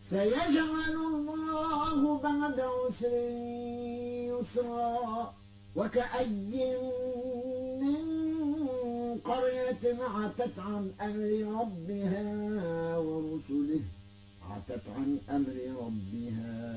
سيجعل الله بعد عسر يسرا وكأي من قرية عتت عن أمر ربها ورسله عتت عن أمر ربها